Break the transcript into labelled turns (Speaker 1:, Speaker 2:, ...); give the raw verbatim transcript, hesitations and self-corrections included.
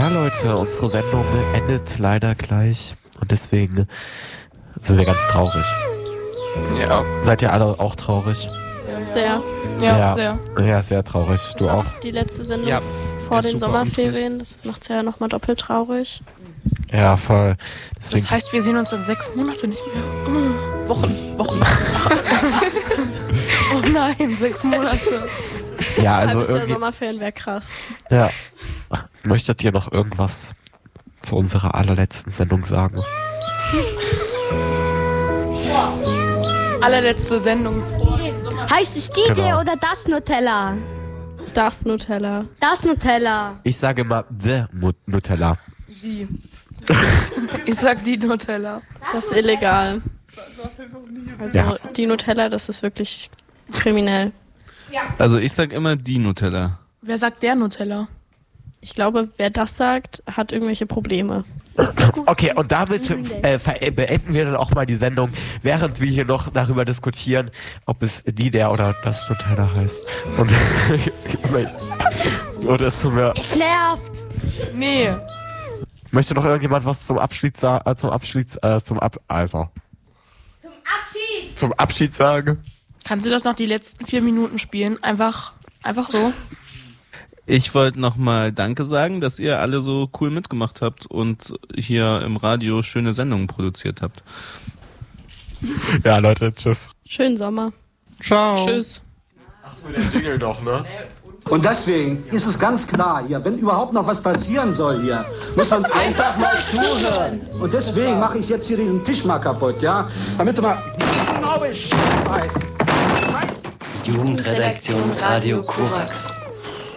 Speaker 1: Ja, Leute, unsere Sendung endet leider gleich und deswegen sind wir ganz traurig.
Speaker 2: Ja.
Speaker 1: Seid ihr alle auch traurig?
Speaker 3: Sehr.
Speaker 2: Ja,
Speaker 1: Ja.
Speaker 2: sehr.
Speaker 1: Ja, sehr traurig. Du
Speaker 3: ist
Speaker 1: auch?
Speaker 3: Die letzte Sendung
Speaker 2: Ja.
Speaker 3: vor
Speaker 2: Ist
Speaker 3: den
Speaker 2: super
Speaker 3: Sommerferien, das macht es ja nochmal doppelt traurig.
Speaker 1: Ja, voll. Deswegen,
Speaker 2: Das heißt, wir sehen uns in sechs Monate nicht mehr. Wochen, Wochen. Oh nein, sechs Monate.
Speaker 1: ja, also
Speaker 3: Halbes Jahr
Speaker 1: irgendwie.
Speaker 3: Sommerferien wäre krass.
Speaker 1: Ja. Möchtet ihr noch irgendwas zu unserer allerletzten Sendung sagen?
Speaker 2: Allerletzte Sendung.
Speaker 4: Heißt es die
Speaker 1: Genau.
Speaker 4: der oder das Nutella?
Speaker 3: Das Nutella.
Speaker 4: Das Nutella.
Speaker 1: Ich sage immer The Mu- Nutella.
Speaker 2: Die. Ich sag die Nutella.
Speaker 3: Das ist illegal. Also
Speaker 1: Ja.
Speaker 3: die Nutella, das ist wirklich kriminell.
Speaker 5: Also ich sag immer die Nutella.
Speaker 2: Wer sagt der Nutella?
Speaker 3: Ich glaube, wer das sagt, hat irgendwelche Probleme.
Speaker 1: Okay, und damit äh, ver- äh, beenden wir dann auch mal die Sendung, während wir hier noch darüber diskutieren, ob es die, der oder das Nutella heißt. Und und es tut mir.
Speaker 4: Es nervt.
Speaker 2: Nee.
Speaker 1: Möchte noch irgendjemand was zum Abschied sagen? Äh, zum Abschied, äh, zum Ab, Alter.
Speaker 4: Zum Abschied.
Speaker 1: Zum Abschied sagen?
Speaker 2: Kannst du das noch die letzten vier Minuten spielen? Einfach, einfach so.
Speaker 5: Ich wollte nochmal Danke sagen, dass ihr alle so cool mitgemacht habt und hier im Radio schöne Sendungen produziert habt.
Speaker 1: Ja, Leute, tschüss.
Speaker 3: Schönen Sommer.
Speaker 5: Ciao.
Speaker 2: Tschüss.
Speaker 1: Ach so, der Jingle doch, ne?
Speaker 6: Und deswegen ist es ganz klar hier, wenn überhaupt noch was passieren soll hier, muss man einfach mal zuhören. Und deswegen mache ich jetzt hier diesen Tisch mal kaputt, ja? Damit du mal genau Bescheid weißt.
Speaker 7: Jugendredaktion Radio Korax.